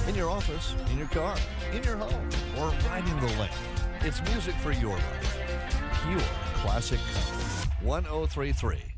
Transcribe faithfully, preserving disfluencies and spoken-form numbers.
in your office, in your car, in your home, or riding the lake. It's music for your life. Pure classic country. one oh three point three